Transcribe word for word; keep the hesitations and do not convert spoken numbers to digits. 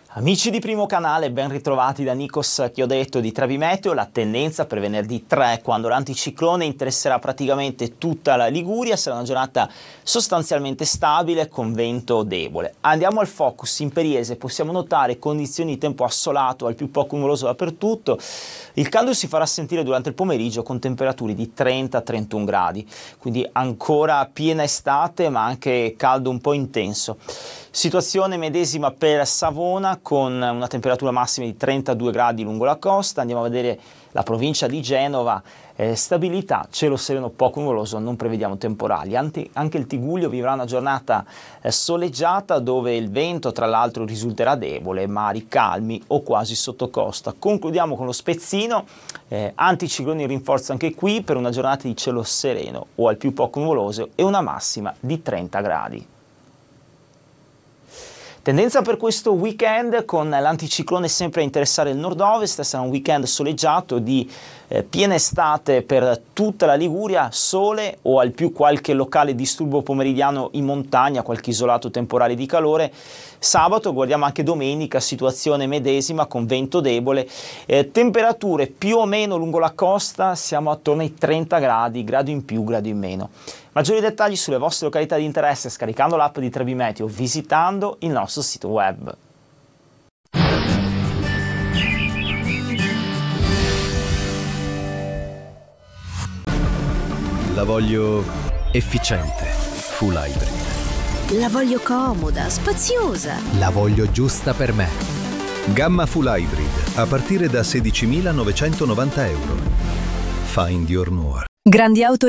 Amici di Primo Canale, ben ritrovati da Nikos Chiodetto di Trebi Meteo. La tendenza per venerdì tre, quando l'anticiclone interesserà praticamente tutta la Liguria, sarà una giornata sostanzialmente stabile con vento debole. Andiamo al focus in Periese, possiamo notare condizioni di tempo assolato al più poco nuvoloso dappertutto. Il caldo si farà sentire durante il pomeriggio con temperature di trenta trentuno gradi, quindi ancora piena estate ma anche caldo un po' intenso. Situazione medesima per Savona con una temperatura massima di trentadue gradi lungo la costa. Andiamo a vedere la provincia di Genova, eh, stabilità, cielo sereno poco nuvoloso, non prevediamo temporali. Anche, anche il Tigullio vivrà una giornata eh, soleggiata dove il vento tra l'altro risulterà debole, mari calmi o quasi sotto costa. Concludiamo con lo Spezzino, eh, anticicloni in rinforzo anche qui per una giornata di cielo sereno o al più poco nuvoloso e una massima di trenta gradi. Tendenza per questo weekend con l'anticiclone sempre a interessare il nord-ovest, sarà un weekend soleggiato di eh, piena estate per tutta la Liguria, sole o al più qualche locale disturbo pomeridiano in montagna, qualche isolato temporale di calore. Sabato, guardiamo anche domenica, situazione medesima con vento debole, eh, temperature più o meno lungo la costa, siamo attorno ai trenta gradi, grado in più, grado in meno. Maggiori dettagli sulle vostre località di interesse scaricando l'app di Trebi Meteo o visitando il nostro sito web. La voglio efficiente, full hybrid. La voglio comoda, spaziosa. La voglio giusta per me. Gamma full hybrid a partire da sedicimilanovecentonovanta euro. Find your more. Grandi auto